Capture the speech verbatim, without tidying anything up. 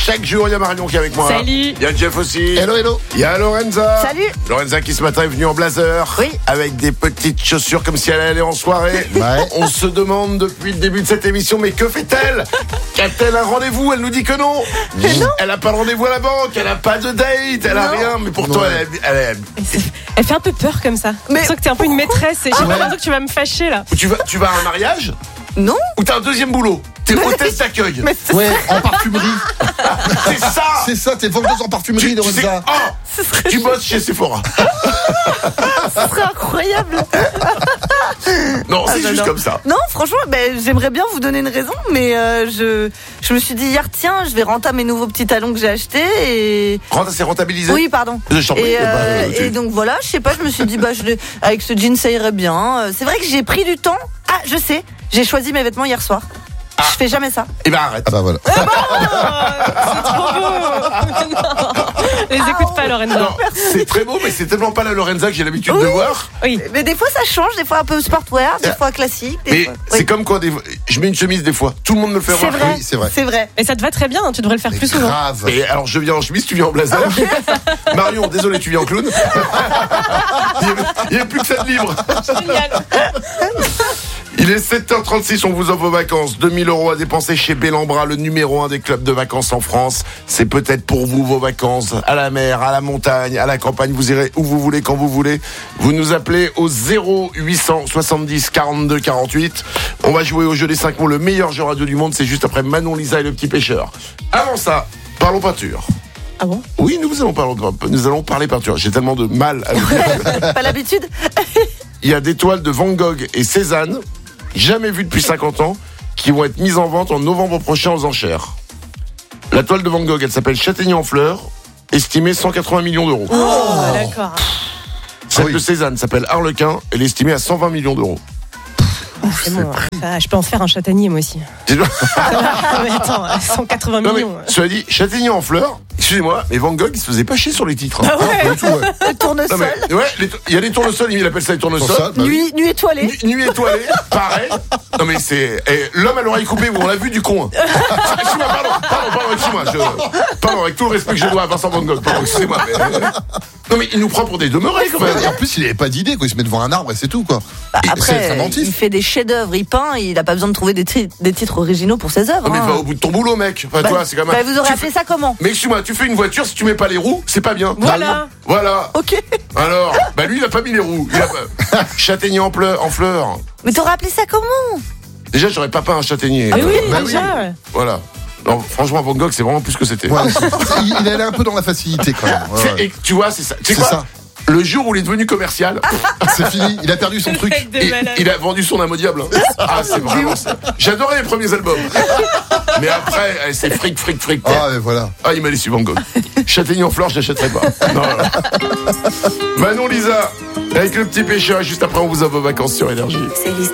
Chaque jour, il y a Marion qui est avec moi. Salut. Il y a Jeff aussi. Hello, hello. Il y a Lorenza. Salut. Lorenza qui ce matin est venue en blazer. Oui. Avec des petites chaussures comme si elle allait en soirée. Ouais. On se demande depuis le début de cette émission, mais que fait-elle? Qu'a-t-elle un rendez-vous? Elle nous dit que non. non. Elle n'a pas de rendez-vous à la banque. Elle n'a pas de date. Elle n'a Non. rien. Mais pourtant, Ouais. elle, elle, elle- Elle fait un peu peur comme ça. Mais Je sens que t'es un peu une maîtresse et j'ai Ouais. l'impression que tu vas me fâcher là. tu vas, tu vas à un mariage? Non. Ou t'as un deuxième boulot? T'es hôtesse d'accueil. Mais c'est Ouais, en parfumerie. C'est ça. C'est ça, t'es vendeuse en parfumerie, Tu, tu sais, Lorenza. oh, ce serait, tu bosses chez Sephora. ce serait incroyable. Non, c'est Ah, juste non. comme ça. Non, franchement, ben, j'aimerais bien vous donner une raison, mais euh, je, je me suis dit hier, tiens, je vais renter mes nouveaux petits talons que j'ai achetés et. Renta, c'est rentabilisé. Oui, pardon. Je t'en prie. Et, euh, Bah, euh, tu- et donc voilà, je sais pas, je me suis dit, bah, je, l'ai- avec ce jean, ça irait bien. Euh, C'est vrai que j'ai pris du temps. Ah, je sais, j'ai choisi mes vêtements hier soir. Je fais jamais ça. Eh ben arrête. Ah bah voilà. C'est trop beau. Non. Les écoute pas, Lorenza. Non, c'est très beau, mais c'est tellement pas la Lorenza que j'ai l'habitude de Oui. voir. Oui. Mais des fois, ça change, des fois un peu sportwear, des fois classique. Des Mais fois... c'est Oui. comme quoi, des... je mets une chemise des fois. Tout le monde me le fait C'est remarquer. vrai. Oui, c'est vrai. C'est vrai. Et ça te va très bien, hein, tu devrais le faire Mais plus souvent. grave. Et alors je viens en chemise, tu viens en blazer. Marion, désolé, tu viens en clown. Il n'y a plus que ça de libre. Génial. Il est sept heures trente-six, on vous offre vos vacances. deux mille euros à dépenser chez Bellambra, le numéro un des clubs de vacances en France. C'est peut-être pour vous vos vacances, à la mer, à la montagne, à la campagne. Vous irez où vous voulez, quand vous voulez. Vous nous appelez au zéro huit cent soixante-dix quarante-deux quarante-huit. On va jouer au jeu des cinq mots, le meilleur jeu radio du monde. C'est juste après Manon, Lisa et le petit pêcheur. Avant ça, parlons peinture. Ah bon? Oui, nous allons parler, nous allons parler peinture. J'ai tellement de mal à le dire. Pas l'habitude. Il y a des toiles de Van Gogh et Cézanne, jamais vues depuis cinquante ans, qui vont être mises en vente en novembre prochain aux enchères. La toile de Van Gogh, elle s'appelle Châtaignier en fleurs, estimée cent quatre-vingts millions d'euros. Oh, d'accord. Celle Ah oui. de Cézanne s'appelle Harlequin, elle est estimée à cent vingt millions d'euros. Oh, c'est bon, ça, je peux en faire un châtaignier moi aussi. Ah, mais attends, cent quatre-vingts Non mais, millions. cela dit, Châtaignier en fleurs, excusez-moi, mais Van Gogh, il se faisait pas chier sur les titres. hein. Ah ouais. Pas du tout, ouais. Le Non tournesol. mais, ouais, les to- il y a des tournesols, il appelle ça les tournesols. Tournesol, bah oui. Nuit, nuit étoilée. Nu- Nuit étoilée, pareil. Non mais c'est eh, l'homme à l'oreille coupée, on l'a vu du con. hein. Excuse-moi, pardon, pardon, pardon, excuse-moi. Je, pardon, avec tout le respect que je dois à Vincent Van Gogh, pardon, excusez-moi. Mais, non mais il nous prend pour des demeurés quand même. Et en plus, il avait pas d'idée, quoi. Il se met devant un arbre et c'est tout, quoi. Bah, Et c'est après, très inventif. il fait des chefs-d'œuvre, il peint, il a pas besoin de trouver des, tri- des titres originaux pour ses œuvres. Non mais hein. va au bout de ton boulot, mec. Enfin, Bah, toi, c'est quand même. bah, vous aurez tu appelé fais- ça comment? Mais excuse-moi, tu fais une voiture, si tu mets pas les roues, c'est pas bien. Voilà. Voilà. Ok. Alors, bah lui, il a pas mis les roues. Il a pas... Châtaignier en, pleur, en fleurs. Mais t'aurais appelé ça comment? Déjà, j'aurais pas peint un châtaignier. Ah oui, Bah oui. déjà. Voilà. Non, franchement, Van Gogh, c'est vraiment plus que c'était. Ouais, c'est- il, il allait un peu dans la facilité, quand même. Ouais, C'est- ouais. Et tu vois, c'est ça. Tu sais C'est quoi ça. Le jour où il est devenu commercial, C'est fini, il a perdu son truc. Mec de il, malade. il a vendu son âme au diable. hein. Ah, c'est vraiment ça. J'adorais les premiers albums. Mais après, eh, c'est fric, fric, fric. Ah, et voilà. Ah, il m'a laissé Van Gogh. Châtaignier en fleurs, je l'achèterai pas. Non, non. Manon, Lisa, avec le petit pêcheur, et juste après, on vous a vos vacances sur Énergie. C'est